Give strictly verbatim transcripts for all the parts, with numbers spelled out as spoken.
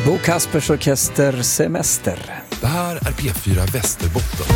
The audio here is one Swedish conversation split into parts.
Bo Kaspers Orkester Semester. Det här är P fyra Västerbotten.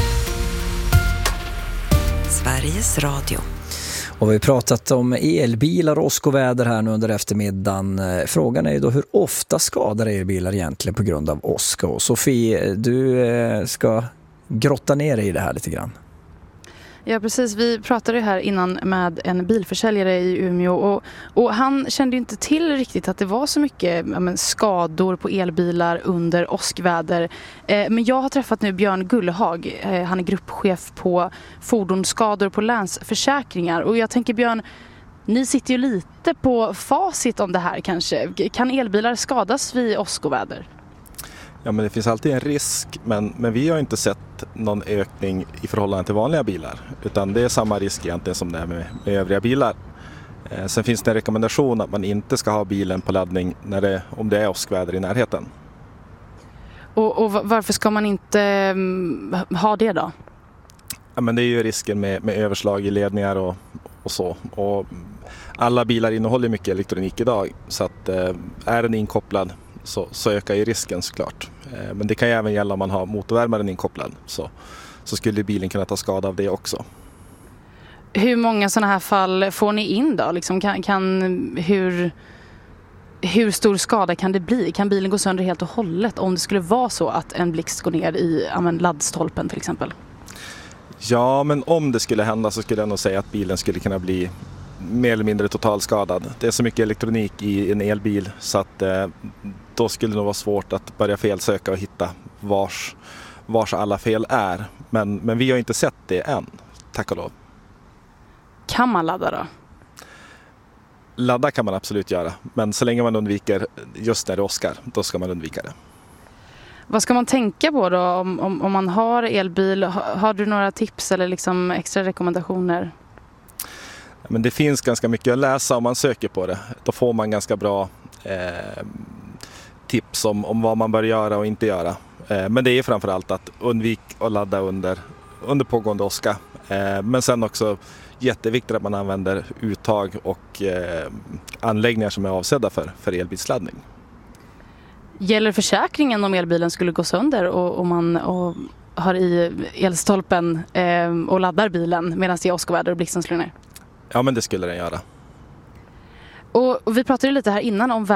Sveriges Radio. Och vi har pratat om elbilar och åskoväder här nu under eftermiddagen. Frågan är ju då hur ofta skadar elbilar egentligen på grund av åska? Och Sofie, du ska grotta ner dig i det här lite grann. Ja, precis. Vi pratade här innan med en bilförsäljare i Umeå och, och han kände inte till riktigt att det var så mycket ja, men, skador på elbilar under åskväder. Eh, men jag har träffat nu Björn Gullehag. Eh, han är gruppchef på fordonsskador på Länsförsäkringar. Och jag tänker Björn, ni sitter ju lite på facit om det här kanske. Kan elbilar skadas vid åskoväder? Ja, men det finns alltid en risk, men, men vi har inte sett någon ökning i förhållande till vanliga bilar. Utan det är samma risk egentligen som det är med, med övriga bilar. Eh, sen finns det en rekommendation att man inte ska ha bilen på laddning när det, om det är åskväder i närheten. Och, och varför ska man inte um, ha det då? Ja, men det är ju risken med, med överslag i ledningar och, och så. Och alla bilar innehåller mycket elektronik idag, så att eh, är den inkopplad Så, så ökar ju risken såklart. Eh, men det kan ju även gälla om man har motorvärmaren inkopplad. Så, så skulle bilen kunna ta skada av det också. Hur många sådana här fall får ni in då? Liksom kan, kan, hur, hur stor skada kan det bli? Kan bilen gå sönder helt och hållet om det skulle vara så att en blixt går ner i ja, men laddstolpen till exempel? Ja, men om det skulle hända så skulle jag nog säga att bilen skulle kunna bli mer eller mindre totalskadad. Det är så mycket elektronik i en elbil så att eh, då skulle det nog vara svårt att börja felsöka och hitta vars, vars alla fel är. Men, men vi har inte sett det än, tack och lov. Kan man ladda då? Ladda kan man absolut göra, men så länge man undviker just när det åskar, då ska man undvika det. Vad ska man tänka på då om, om, om man har elbil? Har, har du några tips eller liksom extra rekommendationer? Men det finns ganska mycket att läsa om man söker på det. Då får man ganska bra eh, tips om, om vad man bör göra och inte göra. Eh, men det är framförallt att undvika att ladda under, under pågående åska. Eh, men sen också jätteviktigt att man använder uttag och eh, anläggningar som är avsedda för, för elbilsladdning. Gäller försäkringen om elbilen skulle gå sönder och, och man och har i elstolpen eh, och laddar bilen medan det är åskoväder och blixten slår ner? Ja, men det skulle den göra. Och vi pratade lite här innan om